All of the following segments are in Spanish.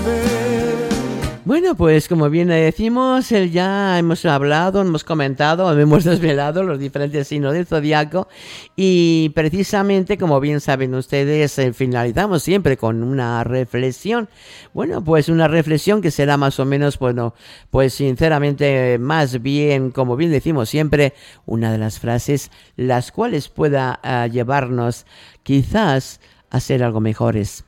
Bueno, pues como bien decimos, ya hemos hablado, hemos comentado, hemos desvelado los diferentes signos del zodiaco y precisamente, como bien saben ustedes, finalizamos siempre con una reflexión. Bueno, pues una reflexión que será más o menos, bueno, pues sinceramente más bien, como bien decimos siempre, una de las frases las cuales pueda llevarnos quizás a ser algo mejores.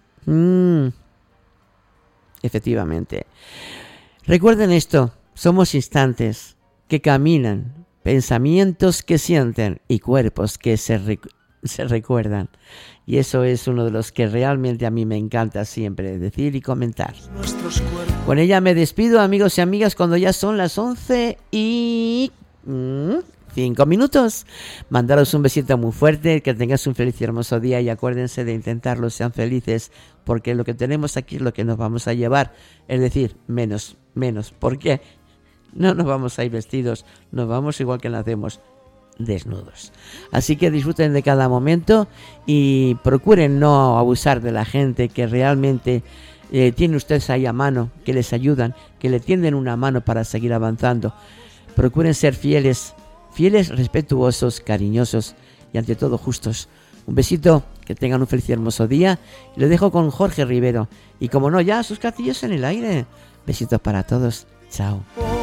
Efectivamente. Recuerden esto, somos instantes que caminan, pensamientos que sienten y cuerpos que se recuerdan. Y eso es uno de los que realmente a mí me encanta siempre decir y comentar. Con ella me despido, amigos y amigas, cuando ya son las 11 y 5 minutos. Mandaros un besito muy fuerte, que tengáis un feliz y hermoso día y acuérdense de intentarlo, sean felices, porque lo que tenemos aquí es lo que nos vamos a llevar, es decir, menos, porque no nos vamos a ir vestidos, nos vamos igual que nacemos, desnudos. Así que disfruten de cada momento y procuren no abusar de la gente que realmente tienen ustedes ahí a mano, que les ayudan, que le tienden una mano para seguir avanzando. Procuren ser fieles, respetuosos, cariñosos y ante todo justos. Un besito, que tengan un feliz y hermoso día. Y lo dejo con Jorge Rivero. Y como no, ya sus castillos en el aire. Besitos para todos. Chao.